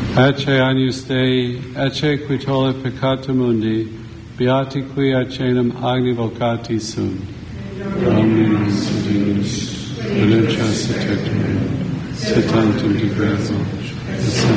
Ecce agnus Dei, ecce qui tollit peccata mundi, beati qui acenam agni vocati sunt. Dominus Deus, benedictus et tecum, sit tantum de gratia, et